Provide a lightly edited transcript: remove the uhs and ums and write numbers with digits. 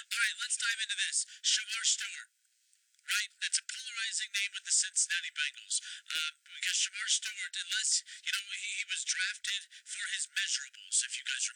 All right, let's dive into this. Shamar Stewart, right? That's a polarizing name with the Cincinnati Bengals. Because Shamar Stewart, unless he was drafted for his measurables, if you guys remember.